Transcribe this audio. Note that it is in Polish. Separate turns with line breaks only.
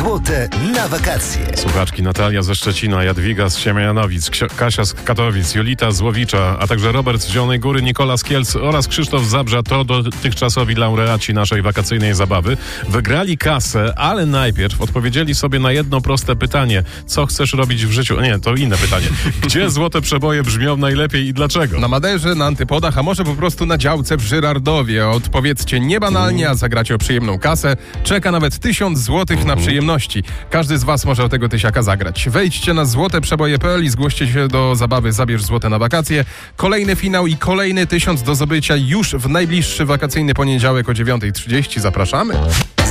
Złote na wakacje.
Słuchaczki Natalia ze Szczecina, Jadwiga z Siemianowic, Kasia z Katowic, Jolita z Łowicza, a także Robert z Zielonej Góry, Nikola z Kielc oraz Krzysztof z Zabrza to dotychczasowi laureaci naszej wakacyjnej zabawy. Wygrali kasę, ale najpierw odpowiedzieli sobie na jedno proste pytanie. Co chcesz robić w życiu? Nie, to inne pytanie. Gdzie złote przeboje brzmią najlepiej i dlaczego?
Na Maderze, na Antypodach, a może po prostu na działce w Żyrardowie. Odpowiedzcie nie banalnie, a zagracie o przyjemną kasę. Czeka nawet 1000 złotych na przyjemności. Każdy z was może o tego tysiaka zagrać. Wejdźcie na złoteprzeboje.pl i zgłoście się do zabawy Zabierz złote na wakacje. Kolejny finał i kolejny 1000 do zdobycia już w najbliższy wakacyjny poniedziałek o 9:30. Zapraszamy.